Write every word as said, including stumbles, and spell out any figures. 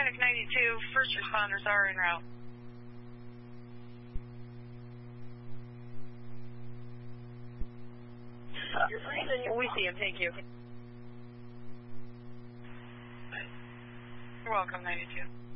Contact ninety-two, first responders are en route. You're breathing. We see him, thank you. You're welcome, ninety-two.